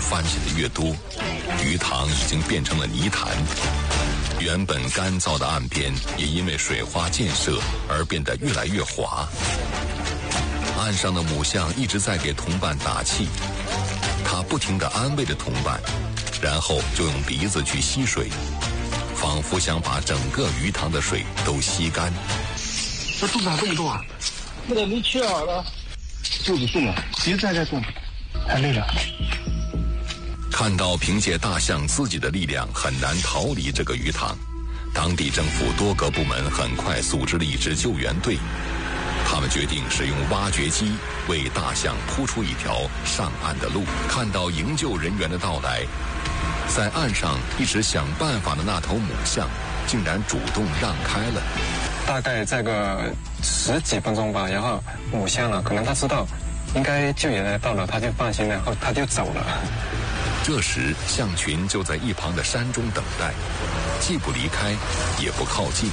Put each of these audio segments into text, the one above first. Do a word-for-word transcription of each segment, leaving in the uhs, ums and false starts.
翻起的越多，鱼塘已经变成了泥潭。原本干燥的岸边也因为水花溅射而变得越来越滑。岸上的母象一直在给同伴打气，它不停地安慰着同伴，然后就用鼻子去吸水，仿佛想把整个鱼塘的水都吸干。 这肚子还动不动啊？有点没气儿了。肚子动了，鼻子还在动，太累了。 看到凭借大象自己的力量很难逃离这个鱼塘，当地政府多个部门很快组织了一支救援队。他们决定使用挖掘机为大象铺出一条上岸的路。看到营救人员的到来，在岸上一直想办法的那头母象竟然主动让开了。 大概再个十几分钟吧，然后母象了，可能他知道应该救援来到了，他就放心了，然后他就走了。 这时象群就在一旁的山中等待，既不离开也不靠近。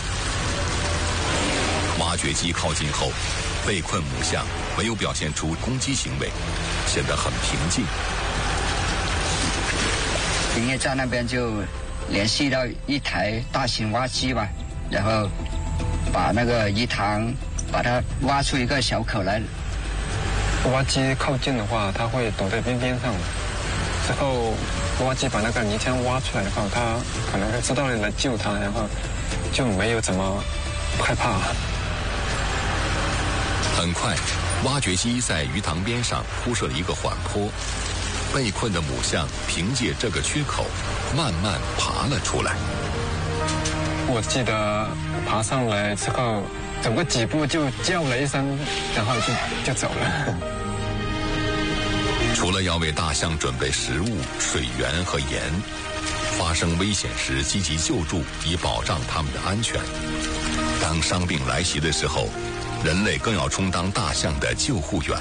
挖掘机靠近后，被困母象没有表现出攻击行为，显得很平静。 营业站那边就联系到一台大型挖机吧，然后把那个鱼塘把它挖出一个小口来。 挖机靠近的话，它会躲在边边上的。之后挖机把那个泥浆挖出来的话，它可能会知道你来救它，然后就没有怎么害怕。 很快，挖掘机在鱼塘边上铺设了一个缓坡，被困的母象凭借这个缺口慢慢爬了出来。 我记得爬上来之后，走个几步就叫了一声，然后就就走了。 除了要为大象准备食物、水源和盐，发生危险时积极救助，以保障它们的安全。当伤病来袭的时候，人类更要充当大象的救护员。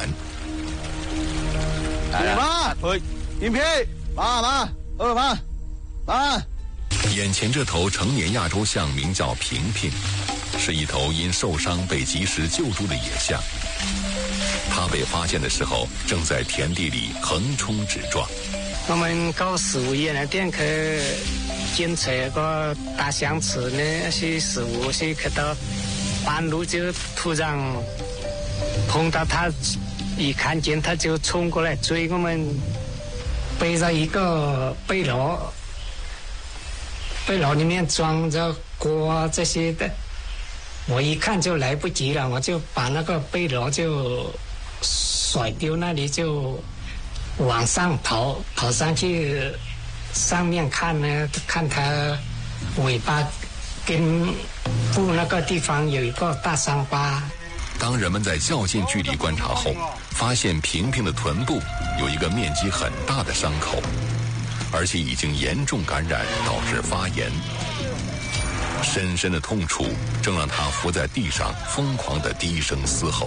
来吧，喂，平平，慢慢，二慢，慢。 眼前这头成年亚洲象名叫平平，是一头因受伤被及时救助的野象。它被发现的时候，正在田地里横冲直撞。 我们搞食物业那店去检测个大象吃的那些食物，是去到半路就突然碰到它，一看见它就冲过来追我们，背着一个背篓，背篓里面装着锅这些的。我一看就来不及了，我就把那个背篓就甩丢那里，就往上跑，跑上去上面看呢，看它尾巴跟腹那个地方有一个大伤疤。 当人们在较近距离观察后，发现平平的臀部有一个面积很大的伤口，而且已经严重感染，导致发炎。深深的痛楚正让他伏在地上疯狂地低声嘶吼。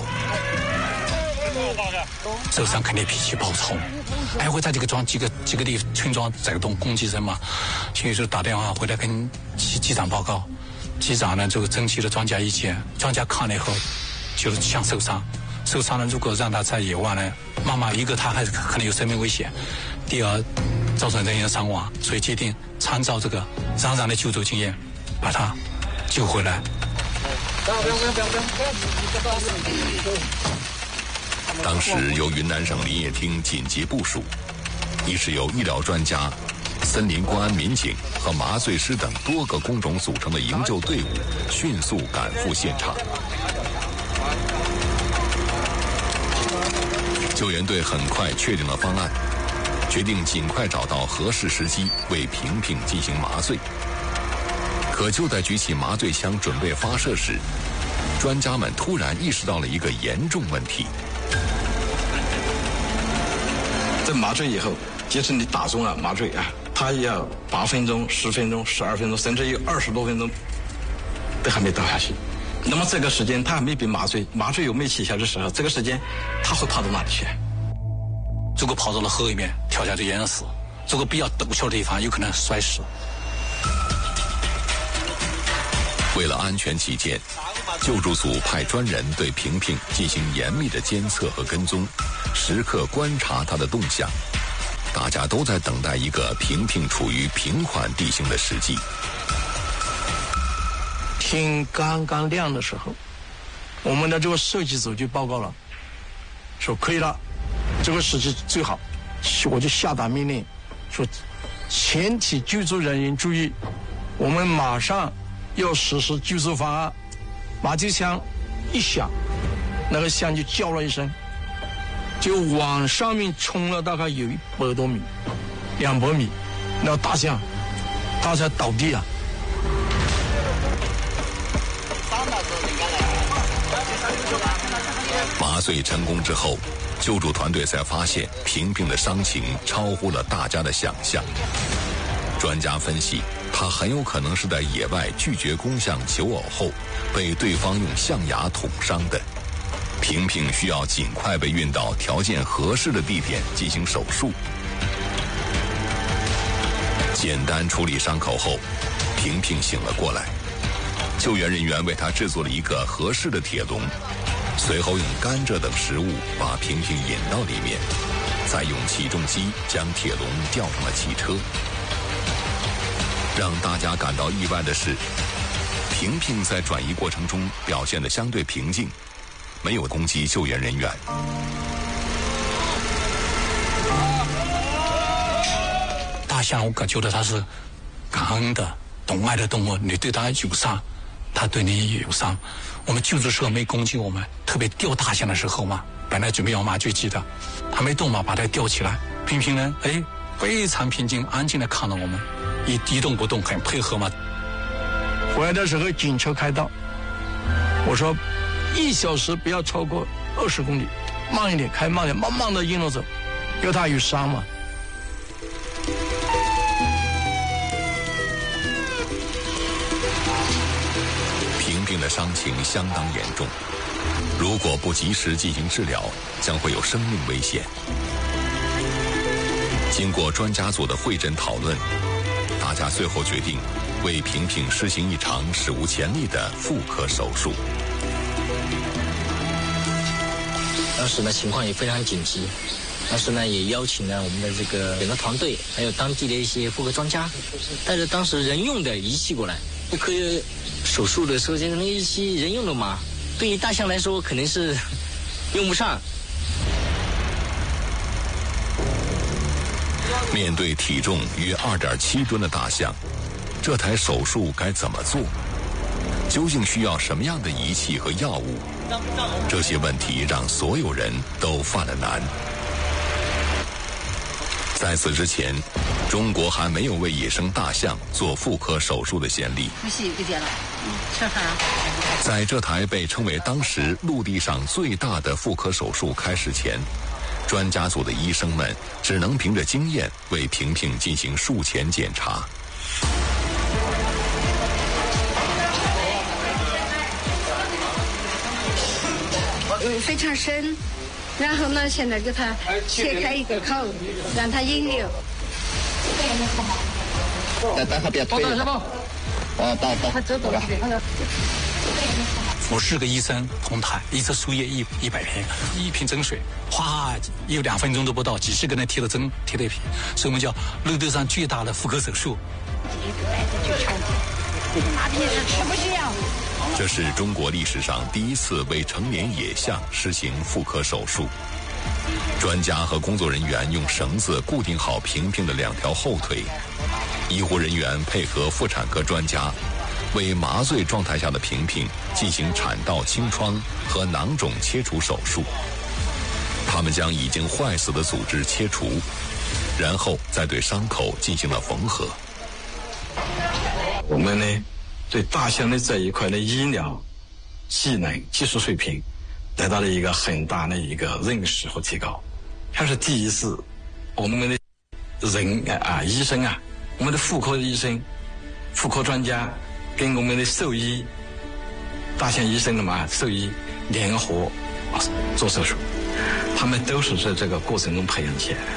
受伤肯定脾气暴冲，还会在这个庄几个几个地村庄宰动攻击人嘛，所以说打电话回来跟机机长报告，机长呢就征集了专家意见，专家看了以后就是像受伤，受伤了如果让他在野外呢，妈妈一个他还是可能有生命危险，第二造成人员伤亡，所以决定参照这个冉冉的救助经验，把他救回来。 当时由云南省林业厅紧急部署，一是由医疗专家、森林公安民警和麻醉师等多个工种组成的营救队伍迅速赶赴现场。救援队很快确定了方案，决定尽快找到合适时机为平平进行麻醉。可就在举起麻醉枪准备发射时，专家们突然意识到了一个严重问题。 在麻醉以后，即使你打中了麻醉啊，它要八分钟、十分钟、十二分钟，甚至有二十多分钟都还没倒下去。那么这个时间它还没被麻醉，麻醉又没起效的时候，这个时间它会跑到哪里去？ 如果跑到了河里面，跳下去淹死；如果比较陡峭的地方，有可能摔死。 为了安全起见，救助组派专人对平平进行严密的监测和跟踪，时刻观察他的动向。 大家都在等待一个平平处于平缓地形的时机。 天刚刚亮的时候，我们的这个设计组就报告了，说可以了，这个时机最好。我就下达命令，说全体救助人员注意，我们马上要实施救助方案。麻醉枪一响，那个枪就叫了一声，就往上面冲了大概有一百多米，两百米，那大象，它才倒地啊。 麻醉成功之后，救助团队才发现平平的伤情超乎了大家的想象。专家分析，他很有可能是在野外拒绝公象求偶后，被对方用象牙捅伤的。平平需要尽快被运到条件合适的地点进行手术。简单处理伤口后，平平醒了过来。救援人员为他制作了一个合适的铁笼，随后用甘蔗等食物把平平引到里面，再用起重机将铁笼吊上了汽车。让大家感到意外的是，平平在转移过程中表现得相对平静，没有攻击救援人员。 大象我感觉得它是感恩的、懂爱的动物，你对它有伤，它对你也有伤。我们救助时候没攻击我们，特别吊大象的时候嘛，本来准备要麻醉剂的，它没动嘛，把它吊起来。平平呢，哎，非常平静、安静的看着我们，一一动不动，很配合嘛。 回来的时候警车开道，我说一小时不要超过二十公里，慢一点开，慢点，慢慢的一路走，因为它有伤嘛。 平平的伤情相当严重，如果不及时进行治疗，将会有生命危险。经过专家组的会诊讨论，大家最后决定为平平实行一场史无前例的妇科手术。 当时呢情况也非常紧急，当时呢也邀请了我们的这个整个团队，还有当地的一些妇科专家，带着当时人用的仪器过来。妇科手术的时候，这个仪器人用的嘛，对于大象来说肯定是用不上。 面对体重约 二点七吨的大象，这台手术该怎么做？究竟需要什么样的仪器和药物？这些问题让所有人都犯了难。在此之前，中国还没有为野生大象做妇科手术的先例。在这台被称为当时陆地上最大的妇科手术开始前，专家组的医生们只能凭着经验为平平进行术前检查。 嗯，非常深，然后呢，现在给他切开一个口，让他引流。 等等他别推了。呃，等等。他走走了。 我是个医生，同台一次输液一一百瓶，一瓶针水，哗，有两分钟都不到，几十个人贴了针，贴了一瓶，所以我们叫陆地上最大的妇科手术。 那平时吃不消。 这是中国历史上第一次为成年野象实行妇科手术。专家和工作人员用绳子固定好平平的两条后腿，医护人员配合妇产科专家，为麻醉状态下的平平进行产道清创和囊肿切除手术。他们将已经坏死的组织切除，然后再对伤口进行了缝合。 我们呢，对大象的这一块的医疗技能、技术水平得到了一个很大的一个认识和提高。它是第一次，我们的人啊，医生啊，我们的妇科医生、妇科专家跟我们的兽医、大象医生的嘛兽医联合啊做手术，他们都是在这个过程中培养起来的。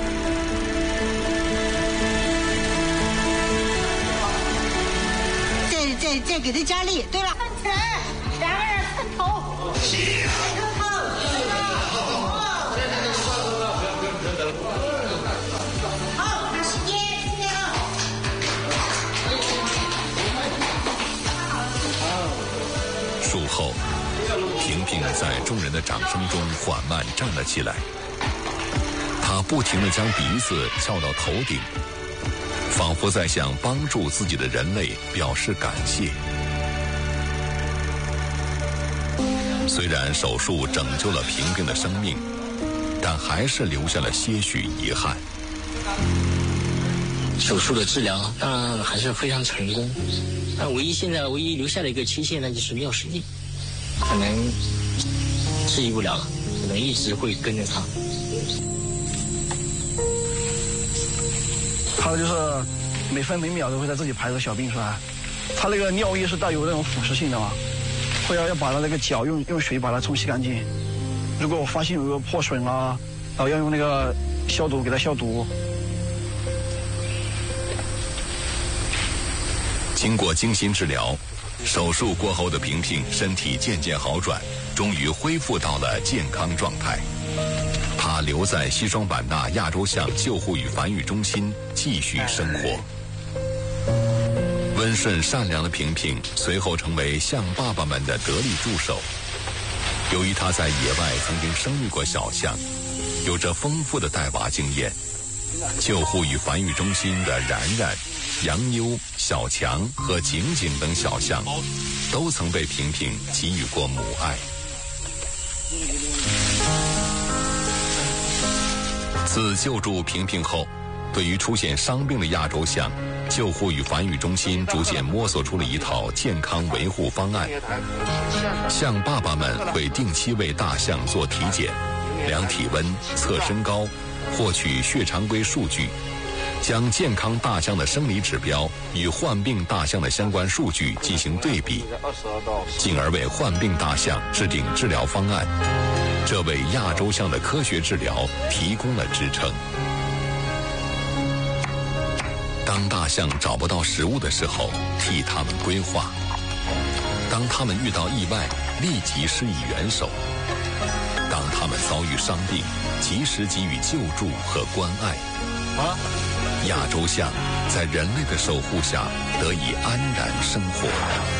再再再给他加力。对了，三层，两个人分头。分头。 众人的掌声中缓慢站了起来。他不停地将鼻子翘到头顶，仿佛在向帮助自己的人类表示感谢。虽然手术拯救了平平的生命，但还是留下了些许遗憾。 手术的治疗当然还是非常成功，但唯一现在唯一留下的一个缺陷呢，就是尿失禁，可能治愈不了了，可能一直会跟着他。 他就是每分每秒都会在自己排着小病，是吧？他那个尿液是带有那种腐蚀性的嘛，会要要把他那个脚用用水把它冲洗干净。如果我发现有个破损啊，然后要用那个消毒给他消毒。 经过精心治疗，手术过后的平平身体渐渐好转，终于恢复到了健康状态。他留在西双版纳亚洲象救护与繁育中心继续生活。温顺善良的平平随后成为象爸爸们的得力助手。由于他在野外曾经生育过小象，有着丰富的带娃经验，救护与繁育中心的然然、杨妞、小强和景景等小象都曾被平平给予过母爱。自救助平平后，对于出现伤病的亚洲象，救护与繁育中心逐渐摸索出了一套健康维护方案。象爸爸们会定期为大象做体检，量体温、测身高，获取血常规数据，将健康大象的生理指标与患病大象的相关数据进行对比，进而为患病大象制定治疗方案，这为亚洲象的科学治疗提供了支撑。当大象找不到食物的时候，替它们规划；当它们遇到意外，立即施以援手；当它们遭遇伤病，及时给予救助和关爱。亚洲象在人类的守护下得以安然生活。